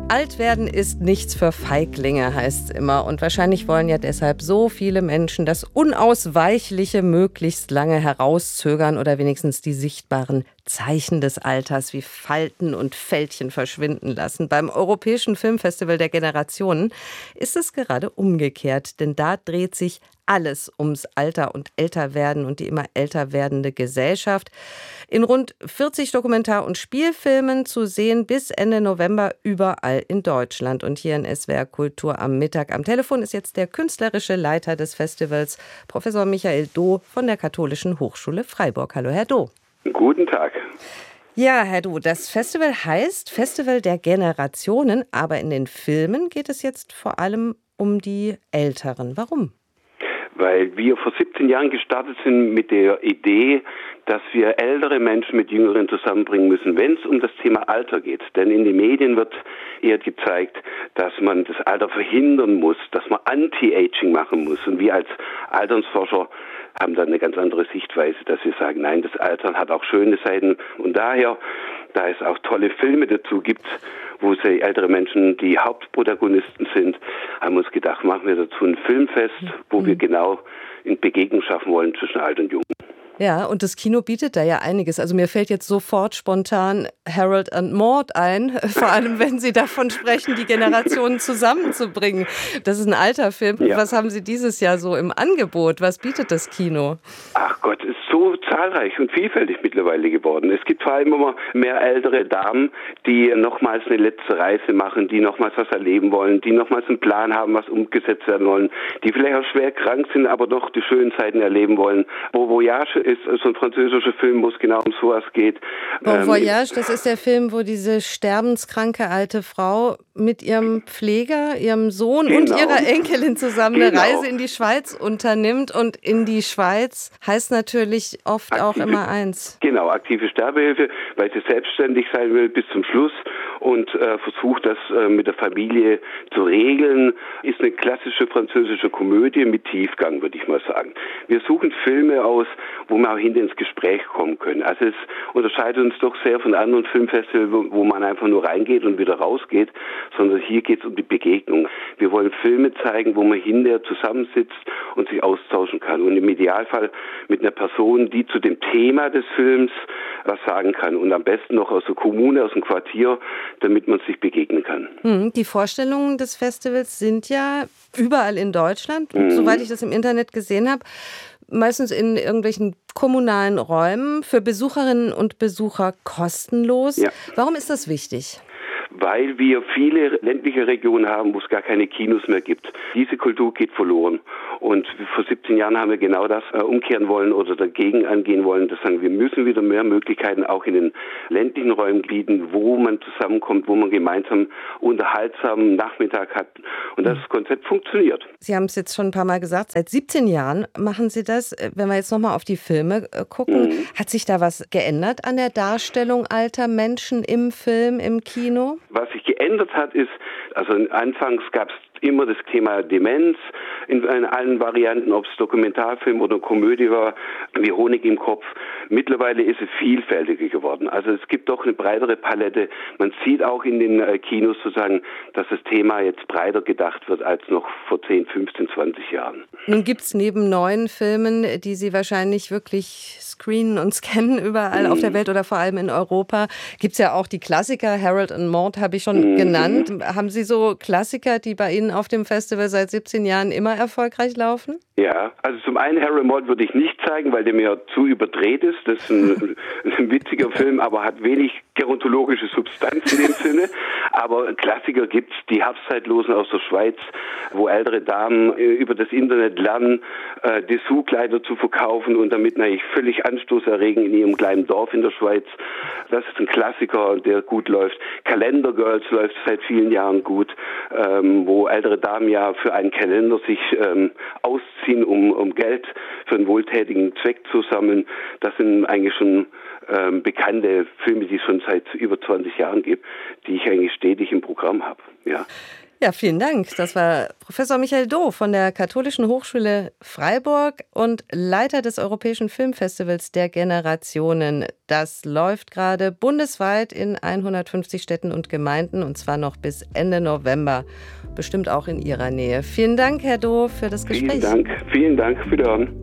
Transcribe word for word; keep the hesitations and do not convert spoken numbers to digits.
Alt werden ist nichts für Feiglinge, heißt es immer. Und wahrscheinlich wollen ja deshalb so viele Menschen das Unausweichliche möglichst lange herauszögern oder wenigstens die sichtbaren Zeichen des Alters wie Falten und Fältchen verschwinden lassen. Beim Europäischen Filmfestival der Generationen ist es gerade umgekehrt, denn da dreht sich alles ums Alter und Älterwerden und die immer älter werdende Gesellschaft. In rund vierzig Dokumentar- und Spielfilmen zu sehen bis Ende November überall in Deutschland. Und hier in S W R Kultur am Mittag. Am Telefon ist jetzt der künstlerische Leiter des Festivals, Professor Michael Doh von der Katholischen Hochschule Freiburg. Hallo, Herr Doh. Guten Tag. Ja, Herr Doh, das Festival heißt Festival der Generationen, aber in den Filmen geht es jetzt vor allem um die Älteren. Warum? Weil wir vor siebzehn Jahren gestartet sind mit der Idee, dass wir ältere Menschen mit Jüngeren zusammenbringen müssen, wenn es um das Thema Alter geht. Denn in den Medien wird eher gezeigt, dass man das Alter verhindern muss, dass man Anti-Aging machen muss. Und wir als Alternsforscher haben dann eine ganz andere Sichtweise, dass wir sagen, nein, das Altern hat auch schöne Seiten. Und daher, da es auch tolle Filme dazu gibt, wo sie ältere Menschen die Hauptprotagonisten sind, haben wir uns gedacht, machen wir dazu ein Filmfest, wo mhm. wir genau eine Begegnung schaffen wollen zwischen Alt und Jung. Ja, und das Kino bietet da ja einiges. Also mir fällt jetzt sofort spontan Harold and Maude ein, vor allem wenn Sie davon sprechen, die Generationen zusammenzubringen. Das ist ein alter Film. Ja. Was haben Sie dieses Jahr so im Angebot? Was bietet das Kino? Ach Gott, es ist so zahlreich und vielfältig mittlerweile geworden. Es gibt vor allem immer mehr ältere Damen, die nochmals eine letzte Reise machen, die nochmals was erleben wollen, die nochmals einen Plan haben, was umgesetzt werden wollen, die vielleicht auch schwer krank sind, aber doch die schönen Zeiten erleben wollen. Beau Voyage ist so ein französischer Film, wo es genau um sowas geht. Beau Voyage, das ist der Film, wo diese sterbenskranke alte Frau mit ihrem Pfleger, ihrem Sohn genau. und ihrer Enkelin zusammen genau. eine Reise in die Schweiz unternimmt. Und in die Schweiz heißt natürlich oft aktive, auch immer eins. Genau, aktive Sterbehilfe, weil sie selbstständig sein will bis zum Schluss und äh, versucht, das äh, mit der Familie zu regeln. Ist eine klassische französische Komödie mit Tiefgang, würde ich mal sagen. Wir suchen Filme aus, wo wir auch hinter ins Gespräch kommen können. Also es unterscheidet uns doch sehr von anderen Filmfestivals, wo, wo man einfach nur reingeht und wieder rausgeht, sondern hier geht es um die Begegnung. Wir wollen Filme zeigen, wo man hinterher zusammensitzt und sich austauschen kann. Und im Idealfall mit einer Person, die zu dem Thema des Films was sagen kann. Und am besten noch aus der Kommune, aus dem Quartier, damit man sich begegnen kann. Hm, die Vorstellungen des Festivals sind ja überall in Deutschland, mhm. soweit ich das im Internet gesehen habe. Meistens in irgendwelchen kommunalen Räumen, für Besucherinnen und Besucher kostenlos. Ja. Warum ist das wichtig? Weil wir viele ländliche Regionen haben, wo es gar keine Kinos mehr gibt. Diese Kultur geht verloren. Und vor siebzehn Jahren haben wir genau das äh, umkehren wollen oder dagegen angehen wollen. Das sagen wir müssen wieder mehr Möglichkeiten auch in den ländlichen Räumen bieten, wo man zusammenkommt, wo man gemeinsam unterhaltsamen Nachmittag hat. Und das Konzept funktioniert. Sie haben es jetzt schon ein paar Mal gesagt, seit siebzehn Jahren machen Sie das. Wenn wir jetzt nochmal auf die Filme gucken, mhm. hat sich da was geändert an der Darstellung alter Menschen im Film, im Kino? Was sich geändert hat, ist, also anfangs gab es immer das Thema Demenz in, in allen Varianten, ob es Dokumentarfilm oder Komödie war, wie Honig im Kopf. Mittlerweile ist es vielfältiger geworden. Also es gibt doch eine breitere Palette. Man sieht auch in den äh, Kinos sozusagen, dass das Thema jetzt breiter gedacht wird als noch vor zehn, fünfzehn, zwanzig Jahren. Nun gibt es neben neuen Filmen, die Sie wahrscheinlich wirklich screenen und scannen überall mhm. auf der Welt oder vor allem in Europa, gibt es ja auch die Klassiker. Harold and Maude habe ich schon mhm. genannt. Haben Sie so Klassiker, die bei Ihnen auf dem Festival seit siebzehn Jahren immer erfolgreich laufen? Ja, also zum einen Harold and Maude würde ich nicht zeigen, weil der mir zu überdreht ist. Das ist ein, ein witziger Film, aber hat wenig gerontologische Substanz in dem Sinne. Aber Klassiker gibt's, die Herbstzeitlosen aus der Schweiz, wo ältere Damen äh, über das Internet lernen, äh, Dessous-Kleider zu verkaufen und damit natürlich völlig Anstoß erregen in ihrem kleinen Dorf in der Schweiz. Das ist ein Klassiker, der gut läuft. Kalender Girls läuft seit vielen Jahren gut, ähm, wo ältere Damen ja für einen Kalender sich ähm, ausziehen, um, um Geld für einen wohltätigen Zweck zu sammeln. Das sind eigentlich schon ähm, bekannte Filme, die es schon seit über zwanzig Jahren gibt, die ich eigentlich stetig im Programm habe. Ja. Ja, vielen Dank. Das war Professor Michael Doh von der Katholischen Hochschule Freiburg und Leiter des Europäischen Filmfestivals der Generationen. Das läuft gerade bundesweit in hundertfünfzig Städten und Gemeinden und zwar noch bis Ende November. Bestimmt auch in Ihrer Nähe. Vielen Dank, Herr Doh, für das Gespräch. Vielen Dank. Vielen Dank. Wiederhören.